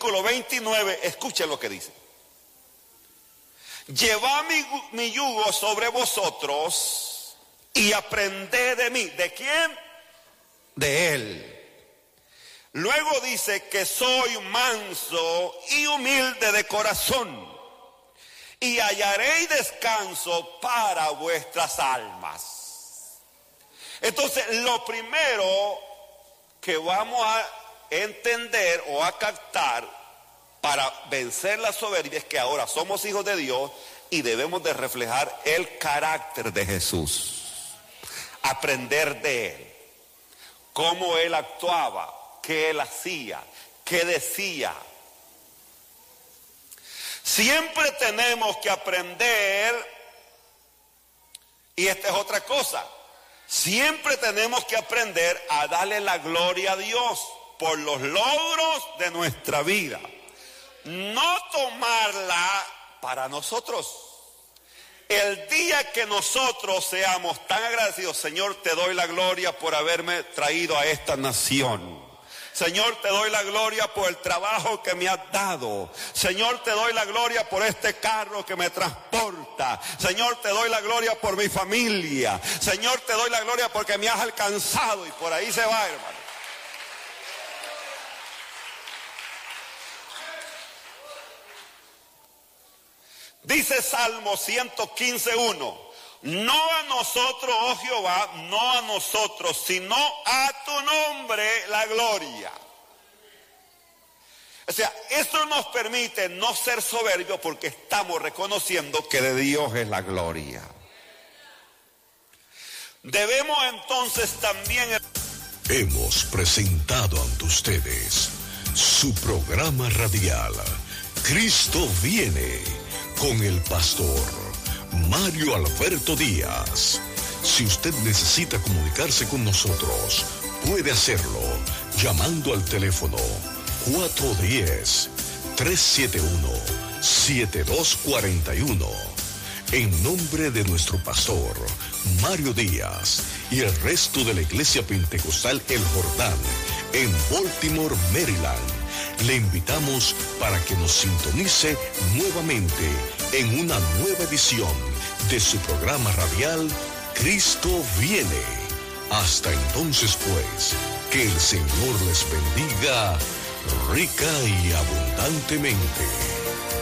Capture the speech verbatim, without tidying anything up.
versículo veintinueve, escuchen lo que dice. Llevad mi, mi yugo sobre vosotros y aprended de mí. ¿De quién? De él. Luego dice que soy manso y humilde de corazón, y hallaréis descanso para vuestras almas. Entonces, lo primero que vamos a entender o a captar para vencer la soberbia es que ahora somos hijos de Dios y debemos de reflejar el carácter de Jesús. Aprender de él, cómo él actuaba, qué él hacía, qué decía. Siempre tenemos que aprender, y esta es otra cosa, siempre tenemos que aprender a darle la gloria a Dios por los logros de nuestra vida. No tomarla para nosotros. El día que nosotros seamos tan agradecidos, Señor, te doy la gloria por haberme traído a esta nación. Señor, te doy la gloria por el trabajo que me has dado. Señor, te doy la gloria por este carro que me transporta. Señor, te doy la gloria por mi familia. Señor, te doy la gloria porque me has alcanzado. Y por ahí se va, hermano. Dice Salmo ciento quince, uno. No a nosotros, oh Jehová, no a nosotros, sino a tu nombre la gloria. O sea, esto nos permite no ser soberbios porque estamos reconociendo que de Dios es la gloria. Debemos entonces también... Hemos presentado ante ustedes su programa radial, Cristo viene, con el pastor Mario Alberto Díaz. Si usted necesita comunicarse con nosotros, puede hacerlo llamando al teléfono cuatro uno cero, tres siete uno, siete dos cuatro uno. En nombre de nuestro pastor Mario Díaz y el resto de la Iglesia Pentecostal El Jordán en Baltimore, Maryland, le invitamos para que nos sintonice nuevamente en una nueva edición de su programa radial Cristo viene. Hasta entonces, pues, que el Señor les bendiga rica y abundantemente.